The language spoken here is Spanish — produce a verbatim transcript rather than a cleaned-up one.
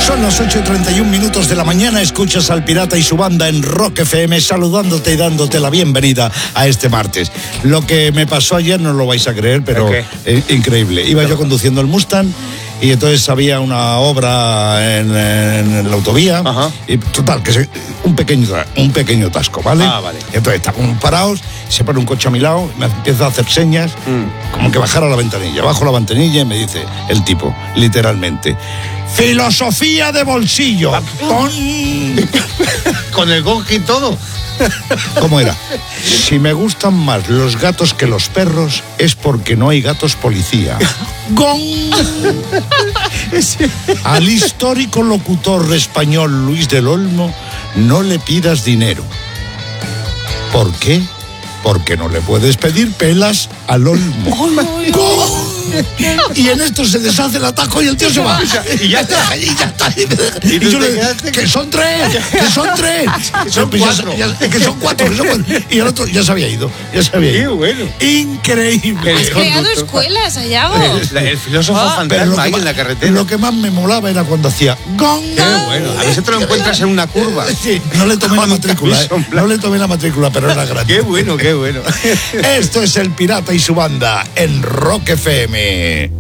Son las ocho y treinta y un minutos de la mañana, escuchas al Pirata y su banda en Rock F M, saludándote y dándote la bienvenida a este martes. Lo que me pasó ayer no lo vais a creer, pero ¿qué? eh, increíble. Iba yo conduciendo el Mustang y entonces había una obra en, en la autovía. Ajá. Y total, que se, un pequeño un pequeño atasco, ¿vale? Ah, vale. Y entonces estábamos parados, se pone un coche a mi lado, me empieza a hacer señas, mm. como que bajara la ventanilla. Bajo la ventanilla y me dice el tipo, literalmente: filosofía de bolsillo. Con, Con el gong y todo. ¿Cómo era? Si me gustan más los gatos que los perros, es porque no hay gatos policía. ¡Gong! Al histórico locutor español Luis del Olmo no le pidas dinero. ¿Por qué? Porque no le puedes pedir pelas al Olmo. ¡Gong! Y en esto se deshace el atajo y el tío se va. Y ya está. Y ya está. Y, y yo le digo, que son tres, que son tres. Son pues cuatro. Ya, ya, que son cuatro, que son cuatro. Y el otro ya se había ido. Ya se había ido. Qué bueno. Increíble. Has creado escuelas, Ayago. El, el filósofo Ah, fantasma ahí más, en la carretera. Lo que más me molaba era cuando hacía gong. Qué bueno. A veces te lo encuentras en una curva. Sí, no le tomé la matrícula. Eh. No le tomé la matrícula, pero era gratis. Qué bueno, qué bueno. Esto es el Pirata y su banda en Rock F M.